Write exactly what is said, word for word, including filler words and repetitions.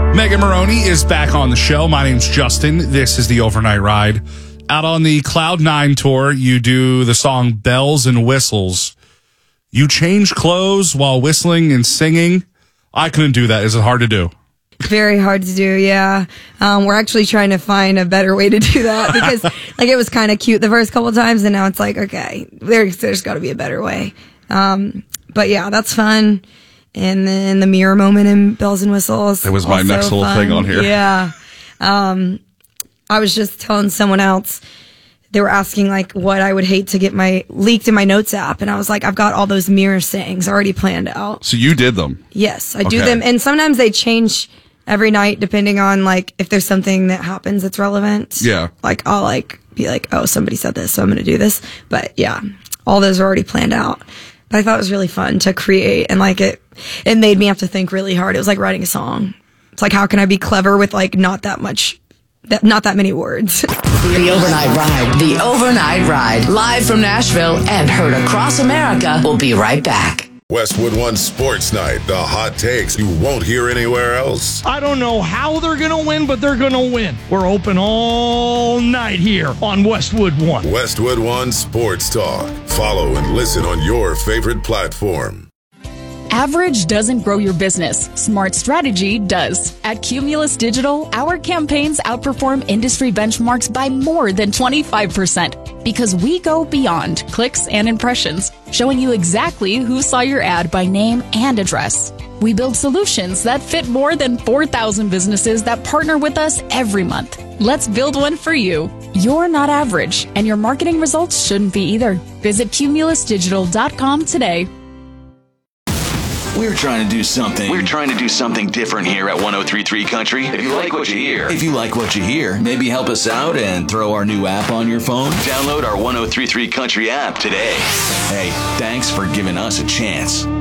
Megan Maroney is back on the show. My name's Justin. This is the Overnight Ride. Out on the Cloud Nine tour, you do the song Bells and Whistles. You change clothes while whistling and singing. I couldn't do that. Is it hard to do? Very hard to do, yeah. Um, we're actually trying to find a better way to do that because like it was kind of cute the first couple of times, and now it's like, okay, there, there's got to be a better way. Um, but yeah, that's fun. And then the mirror moment in Bells and Whistles. It was my next little fun. thing on here. Yeah. Um, I was just telling someone else, they were asking like what I would hate to get my leaked in my notes app. And I was like, I've got all those mirror sayings already planned out. So you did them? Yes, I do Okay. them. And sometimes they change every night depending on like if there's something that happens that's relevant. Yeah. Like I'll like be like, oh, somebody said this, so I'm going to do this. But yeah, all those are already planned out. But I thought it was really fun to create, and like it, it made me have to think really hard. It was like writing a song. It's like, how can I be clever with like not that much, that not that many words. The Overnight Ride. The Overnight Ride. Live from Nashville and heard across America. We'll be right back. Westwood One Sports Night. The hot takes you won't hear anywhere else. I don't know how they're going to win, but they're going to win. We're open all night here on Westwood One. Westwood One Sports Talk. Follow and listen on your favorite platform. Average doesn't grow your business. Smart strategy does. At Cumulus Digital, our campaigns outperform industry benchmarks by more than twenty-five percent because we go beyond clicks and impressions, showing you exactly who saw your ad by name and address. We build solutions that fit more than four thousand businesses that partner with us every month. Let's build one for you. You're not average, and your marketing results shouldn't be either. Visit cumulus digital dot com today. We're trying to do something. We're trying to do something different here at one oh three point three Country. If you like what you hear, if you like what you hear, maybe help us out and throw our new app on your phone. Download our one oh three point three Country app today. Hey, thanks for giving us a chance.